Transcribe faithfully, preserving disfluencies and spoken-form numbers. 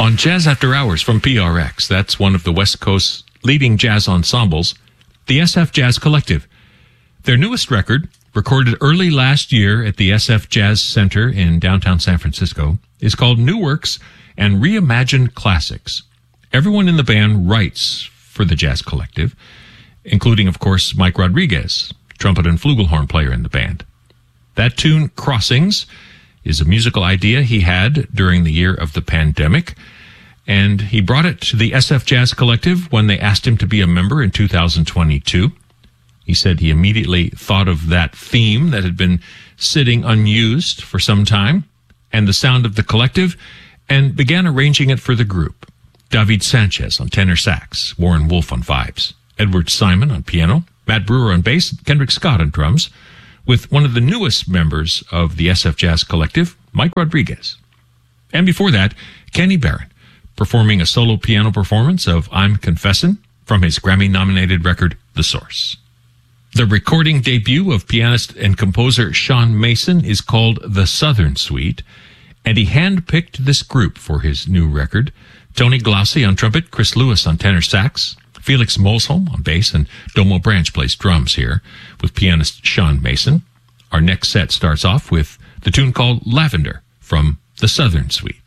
On Jazz After Hours from P R X, that's one of the West Coast's leading jazz ensembles, the S F Jazz Collective. Their newest record, recorded early last year at the S F Jazz Center in downtown San Francisco, is called New Works and Reimagined Classics. Everyone in the band writes for the Jazz Collective, including, of course, Mike Rodriguez, trumpet and flugelhorn player in the band. That tune, Crossings, is a musical idea he had during the year of the pandemic, and he brought it to the S F Jazz Collective when they asked him to be a member in two thousand twenty-two. He said he immediately thought of that theme that had been sitting unused for some time and the sound of the collective and began arranging it for the group. David Sanchez on tenor sax, Warren Wolf on vibes, Edward Simon on piano, Matt Brewer on bass, Kendrick Scott on drums, with one of the newest members of the S F Jazz Collective, Mike Rodriguez. And before that, Kenny Barron, performing a solo piano performance of I'm Confessin' from his Grammy-nominated record, The Source. The recording debut of pianist and composer Sean Mason is called The Southern Suite, and he handpicked this group for his new record. Tony Glassi on trumpet, Chris Lewis on tenor sax, Felix Molsholm on bass, and Domo Branch plays drums here with pianist Sean Mason. Our next set starts off with the tune called Lavender from The Southern Suite.